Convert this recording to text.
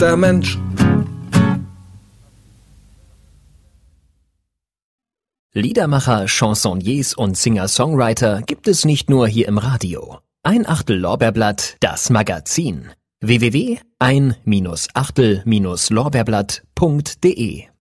der Mensch. Liedermacher, Chansonniers und Singer-Songwriter gibt es nicht nur hier im Radio. Ein Achtel Lorbeerblatt, das Magazin. www.ein-achtel-lorbeerblatt.de